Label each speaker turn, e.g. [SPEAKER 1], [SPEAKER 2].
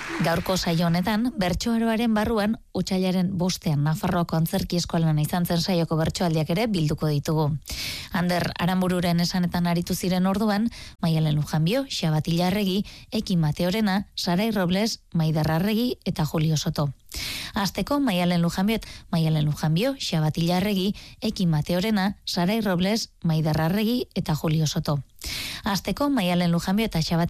[SPEAKER 1] Gaurko saio honetan, bertsoaroaren barruan, otsailaren 5ean Nafarroako Antzerki Eskolan izan zen saioko bertsoaldiak ere bilduko ditugu. Ander Aranbururen esanetan aritu ziren orduan, Maialen Lujanbio, Xabatil Arregi, Eki Mateorena, Sarai Robles, Maider Arregi eta Julio Soto. Hasteko Maialen Lujanbio, Xabatil Arregi, Eki Mateorena, Sarai Robles, Maider Arregi eta Julio Soto. Hasteko Maialen Lujanbio eta Xabatil